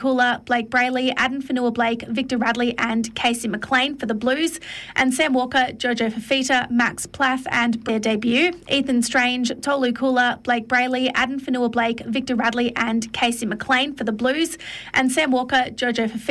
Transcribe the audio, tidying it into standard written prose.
Cooler, Blake Brayley, Aden Fanua-Blake, Victor Radley and Casey McLean for the Blues, and Sam Walker, Jojo Fafita, Max Plath and their debut. Ethan Strange, Tolu Cooler, Blake Brayley, Aden Fanua-Blake, Victor Radley and Casey McLean for the Blues, and Sam Walker, Jojo Fafita